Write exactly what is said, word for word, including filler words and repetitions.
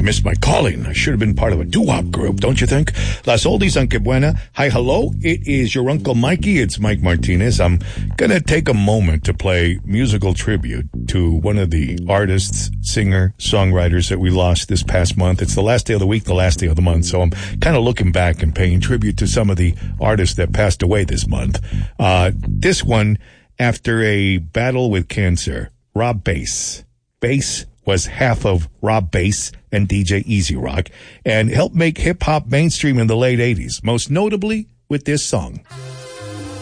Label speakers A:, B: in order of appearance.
A: missed my calling. I should have been part of a doo-wop group, don't you think? Las Oldies on Que Buena. Hi, hello. It is your Uncle Mikey. It's Mike Martinez. I'm going to take a moment to play musical tribute to one of the artists, singer, songwriters that we lost this past month. It's the last day of the week, the last day of the month. So I'm kind of looking back and paying tribute to some of the artists that passed away this month. Uh, this one, after a battle with cancer, Rob Bass. Bass was half of Rob Bass and D J Easy Rock and helped make hip-hop mainstream in the late eighties, most notably with this song.